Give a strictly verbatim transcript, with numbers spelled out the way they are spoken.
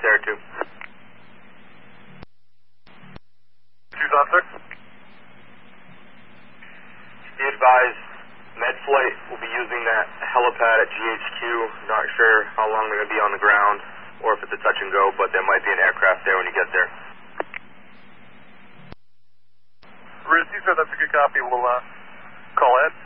there too. Tucson six. Be advised, MedFlight will be using that helipad at G H Q. Not sure how long they're going to be on the ground or if it's a touch and go, but there might be an aircraft there when you get there. Riz, you said that's a good copy. We'll uh, call ahead.